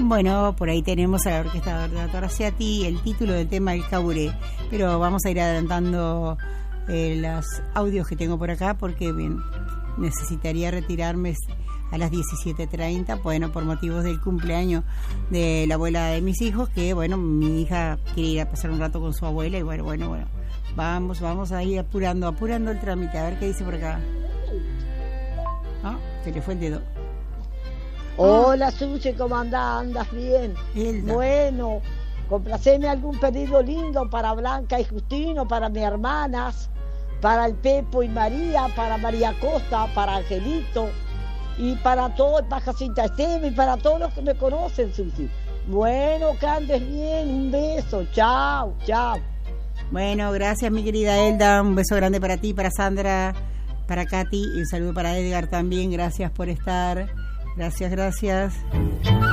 Bueno, por ahí tenemos a la Orquesta Torciati, el título del tema El Caburé, pero vamos a ir adelantando los audios que tengo por acá porque bien, necesitaría retirarme a las 17:30, bueno, por motivos del cumpleaños de la abuela de mis hijos, que bueno, mi hija quiere ir a pasar un rato con su abuela y bueno, vamos a ir apurando el trámite, a ver qué dice por acá. ¿Ah? Se le fue el dedo. Hola, Susi, ¿cómo andás? ¿Andas bien? Hilda. Bueno, complaceme algún pedido lindo para Blanca y Justino, para mis hermanas, para el Pepo y María, para María Costa, para Angelito, y para todo, para Jacinta Esteve, y para todos los que me conocen, Susi. Bueno, que andes bien, un beso, chao. Bueno, gracias mi querida Elda, un beso grande para ti, para Sandra, para Katy, y un saludo para Edgar también, gracias por estar. Gracias.